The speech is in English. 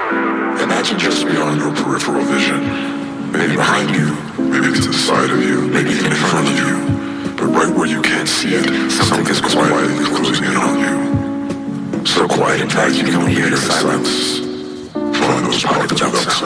Imagine just beyond your peripheral vision. Maybe behind you, maybe to the side of you, maybe even in front of you. But right where you can't see it, something is quietly closing in on you. So quiet, in fact, you can only hear the silence. Find those pockets of sound.